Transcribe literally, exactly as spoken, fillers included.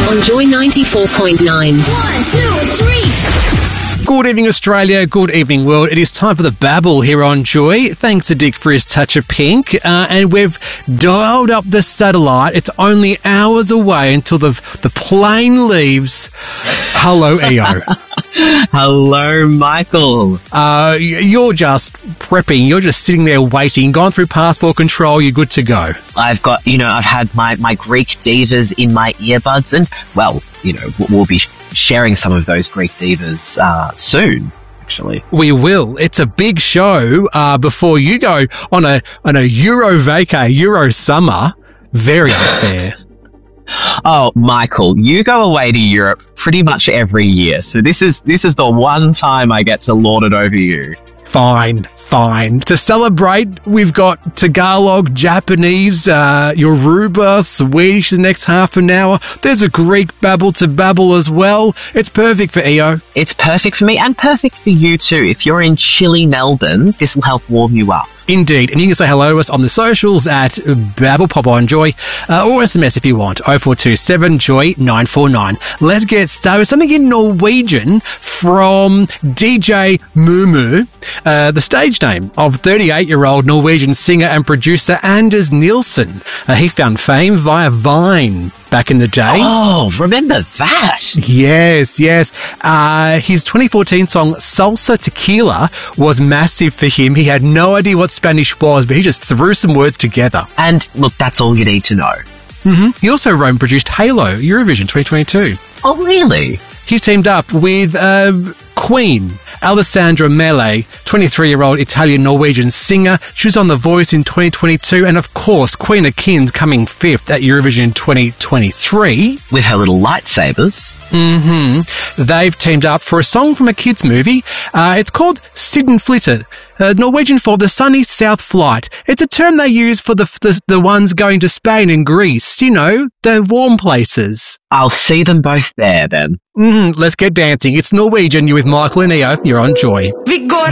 on Joy ninety-four point nine. One, two, three. Good evening, Australia. Good evening, world. It is time for the Babble here on Joy. Thanks to Dick for his touch of pink. Uh, and we've dialed up the satellite. It's only hours away until the the plane leaves. Hello, E O. Hello, Michael. Uh, you're just prepping. You're just sitting there waiting. Gone through passport control. You're good to go. I've got, you know, I've had my, my Greek divas in my earbuds and, well, you know, we'll be sharing some of those Greek divas uh, soon, actually. We will. It's a big show uh, before you go on a on a Euro vacay, Euro summer. Very unfair. Oh, Michael, you go away to Europe pretty much every year, so this is this is the one time I get to lord it over you. Fine, fine. To celebrate, we've got Tagalog, Japanese, uh, Yoruba, Swedish the next half an hour. There's a Greek babble to babble as well. It's perfect for E O. It's perfect for me and perfect for you too. If you're in chilly Melbourne, this will help warm you up. Indeed. And you can say hello to us on the socials at Babble Pop on Joy, uh, or S M S if you want, oh four two seven Joy nine four nine. Let's get started with something in Norwegian from D J Mumu, uh, the stage name of thirty-eight-year-old Norwegian singer and producer Anders Nilsson. Uh, he found fame via Vine back in the day. Oh, remember that? Yes, yes. Uh, his twenty fourteen song Salsa Tequila was massive for him. He had no idea what Spanish was, but he just threw some words together. And look, that's all you need to know. Mm-hmm. He also wrote and produced Halo, Eurovision twenty twenty-two. Oh, really? He's teamed up with uh, Queen, Alessandra Mele, twenty-three-year-old Italian-Norwegian singer. She was on The Voice in twenty twenty-two, and of course, Queen of Kings coming fifth at Eurovision in twenty twenty-three. With her little lightsabers. Mm-hmm. They've teamed up for a song from a kids' movie. Uh, it's called Siden Flyttet, uh, Norwegian for the sunny south flight. It's a term they use for the, the the ones going to Spain and Greece, you know, the warm places. I'll see them both there then. Mm, let's get dancing. It's Norwegian. You're with Michael and E O. You're on Joy.